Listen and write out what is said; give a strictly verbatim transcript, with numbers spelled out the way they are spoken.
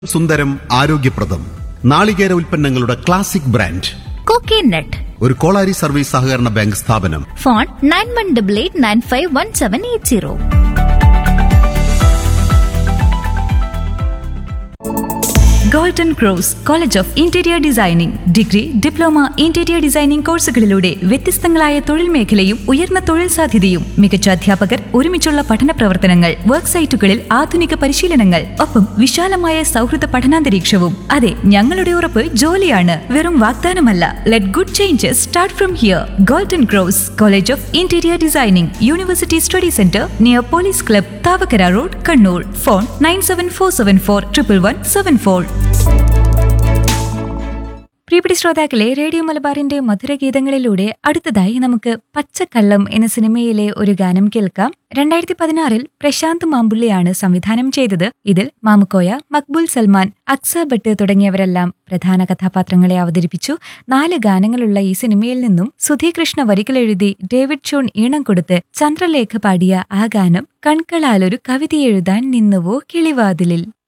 സുന്ദരം ആരോഗ്യപ്രദം നാളികേര ഉൽപ്പന്നങ്ങളുടെ classic brand coconut. ഒരു കോളാരി സർവീസ് സഹകരണ ബാങ്ക് സ്ഥാപനം. Phone nine one double eight nine five one seven eight zero. Golden cross college of interior designing degree, diploma, interior designing കോഴ്സുകളിലൂടെ വ്യത്യസ്തങ്ങളായ തൊഴിൽ മേഖലയും ഉയർന്ന തൊഴിൽ സാധ്യതയും മികച്ച അധ്യാപകർ, ഒരുമിച്ചുള്ള പഠന പ്രവർത്തനങ്ങൾ, വർക്ക് സൈറ്റുകളിൽ ആധുനിക പരിശീലനങ്ങൾ, ഒപ്പം വിശാലമായ സൗഹൃദ പഠനാന്തരീക്ഷവും. അതെ, ഞങ്ങളുടെ ഉറപ്പ് ജോലിയാണ്, വെറും വാഗ്ദാനമല്ല. Let good changes start from here. Golden cross college of interior designing, university study centre near police club, Thavakkara road, Kannur. Phone nine seven four seven four triple one seven four. പ്രിയപ്പെട്ട ശ്രോതാക്കളെ, റേഡിയോ മലബാറിന്റെ മധുരഗീതങ്ങളിലൂടെ അടുത്തതായി നമുക്ക് പച്ചക്കള്ളം എന്ന സിനിമയിലെ ഒരു ഗാനം കേൾക്കാം. രണ്ടായിരത്തി പതിനാറിൽ പ്രശാന്ത് മാമ്പുള്ളിയാണ് സംവിധാനം ചെയ്തത്. ഇതിൽ മാമുക്കോയ, മക്ബൂൽ സൽമാൻ, അക്സ ഭട്ട് തുടങ്ങിയവരെല്ലാം പ്രധാന കഥാപാത്രങ്ങളെ അവതരിപ്പിച്ചു. നാല് ഗാനങ്ങളുള്ള ഈ സിനിമയിൽ നിന്നും സുധീകൃഷ്ണ വരികളെഴുതി ഡേവിഡ് ഷോൺ ഈണം കൊടുത്ത് ചന്ദ്രലേഖ പാടിയ ആ ഗാനം കൺകളാലൊരു കവിതയെഴുതാൻ നിന്നുവോ കിളിവാതിലിൽ.